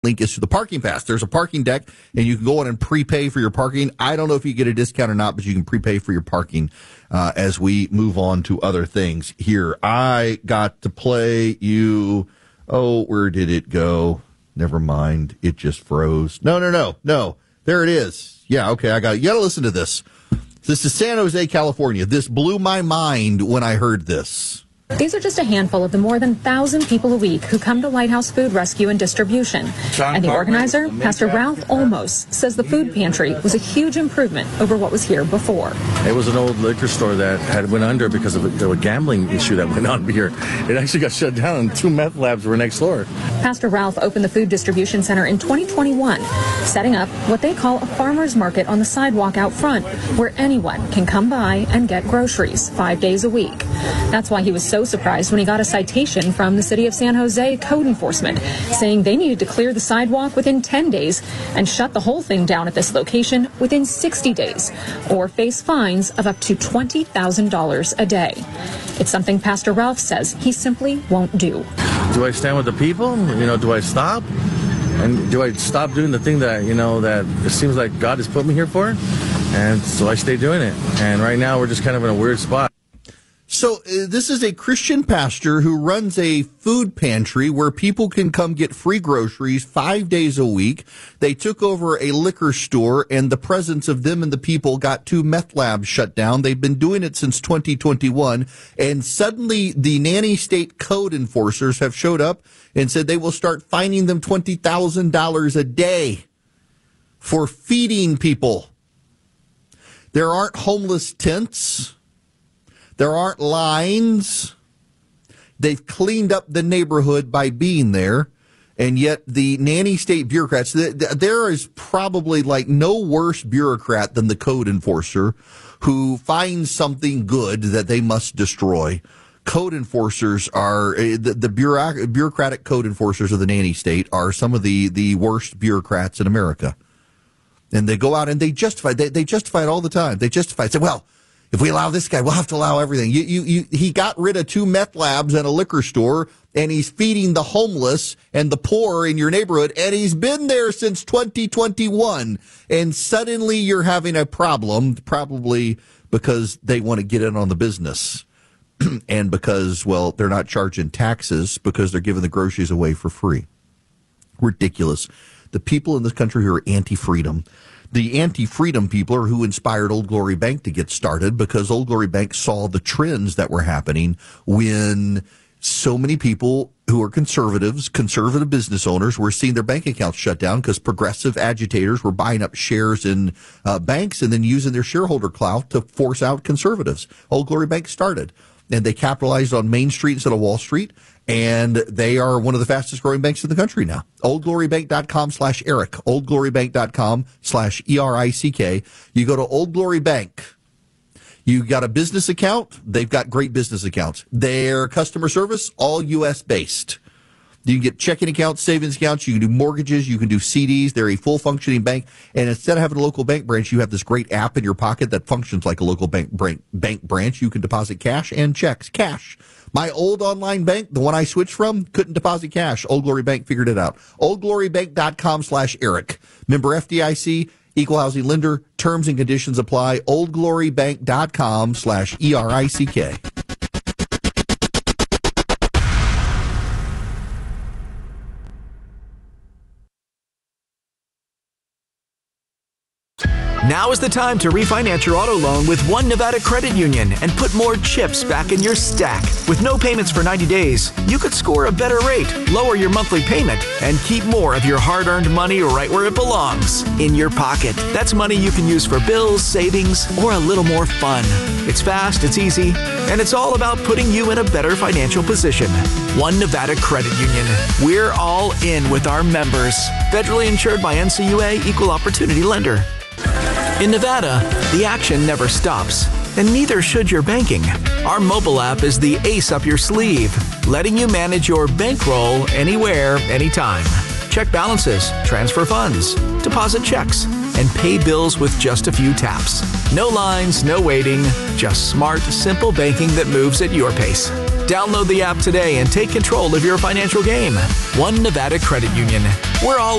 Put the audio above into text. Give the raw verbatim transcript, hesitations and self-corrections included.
link is to the parking pass. There's a parking deck, and you can go in and prepay for your parking. I don't know if you get a discount or not, but you can prepay for your parking uh, as we move on to other things here. I got to play you. Oh, where did it go? Never mind. It just froze. No, no, no, no. There it is. Yeah, okay, I got it. You got to listen to this. This is San Jose, California. This blew my mind when I heard this. These are just a handful of the more than one thousand people a week who come to Lighthouse Food Rescue and Distribution. John and the organizer, Pastor Ralph Olmos, says the food pantry was a huge improvement over what was here before. It was an old liquor store that had went under because of a, a gambling issue that went on here. It actually got shut down, and two meth labs were next door. Pastor Ralph opened the Food Distribution Center in twenty twenty-one, setting up what they call a farmer's market on the sidewalk out front, where anyone can come by and get groceries five days a week. That's why he was so surprised when he got a citation from the city of San Jose code enforcement saying they needed to clear the sidewalk within ten days and shut the whole thing down at this location within sixty days or face fines of up to twenty thousand dollars a day. It's something Pastor Ralph says he simply won't do. Do I stand with the people? You know, do I stop? And do I stop doing the thing that, you know, that it seems like God has put me here for? And so I stay doing it. And right now we're just kind of in a weird spot. So uh, this is a Christian pastor who runs a food pantry where people can come get free groceries five days a week. They took over a liquor store, and the presence of them and the people got two meth labs shut down. They've been doing it since twenty twenty-one, and suddenly the nanny state code enforcers have showed up and said they will start fining them twenty thousand dollars a day for feeding people. There aren't homeless tents. There aren't lines. They've cleaned up the neighborhood by being there. And yet the nanny state bureaucrats, there is probably like no worse bureaucrat than the code enforcer who finds something good that they must destroy. Code enforcers are, the, the bureaucratic code enforcers of the nanny state are some of the, the worst bureaucrats in America. And they go out and they justify, they, they justify it all the time. They justify it, say, well, if we allow this guy, we'll have to allow everything. You, you, you, he got rid of two meth labs and a liquor store, and he's feeding the homeless and the poor in your neighborhood, and he's been there since twenty twenty-one. And suddenly you're having a problem, probably because they want to get in on the business. And because, well, they're not charging taxes because they're giving the groceries away for free. Ridiculous. The people in this country who are anti-freedom. The anti-freedom people are who inspired Old Glory Bank to get started, because Old Glory Bank saw the trends that were happening when so many people who are conservatives, conservative business owners, were seeing their bank accounts shut down because progressive agitators were buying up shares in uh, banks and then using their shareholder clout to force out conservatives. Old Glory Bank started, and they capitalized on Main Street instead of Wall Street. And they are one of the fastest growing banks in the country now. oldglorybank.com slash Eric. oldglorybank.com slash E R I C K. You go to Old Glory Bank. You got a business account. They've got great business accounts. Their customer service, all U S based. You can get checking accounts, savings accounts. You can do mortgages. You can do C Ds. They're a full functioning bank. And instead of having a local bank branch, you have this great app in your pocket that functions like a local bank, bank, bank branch. You can deposit cash and checks. Cash. My old online bank, the one I switched from, couldn't deposit cash. Old Glory Bank figured it out. oldglorybank.com slash Eric. Member F D I C, equal housing lender. Terms and conditions apply. oldglorybank.com slash E R I C K. Now is the time to refinance your auto loan with One Nevada Credit Union and put more chips back in your stack. With no payments for ninety days, you could score a better rate, lower your monthly payment, and keep more of your hard-earned money right where it belongs, in your pocket. That's money you can use for bills, savings, or a little more fun. It's fast, it's easy, and it's all about putting you in a better financial position. One Nevada Credit Union. We're all in with our members. Federally insured by N C U A, Equal Opportunity Lender. In Nevada, the action never stops, and neither should your banking. Our mobile app is the ace up your sleeve, letting you manage your bankroll anywhere, anytime. Check balances, transfer funds, deposit checks, and pay bills with just a few taps. No lines, no waiting, just smart, simple banking that moves at your pace. Download the app today and take control of your financial game. One Nevada Credit Union. We're all